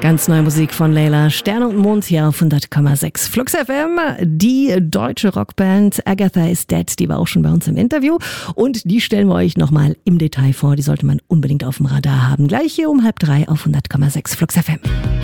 Ganz neue Musik von Layla, Sterne und Mond hier auf 100,6 Flux FM. Die deutsche Rockband Agatha is Dead, die war auch schon bei uns im Interview und die stellen wir euch nochmal im Detail vor. Die sollte man unbedingt auf dem Radar haben. Gleich hier um 2:30 auf 100,6 Flux FM.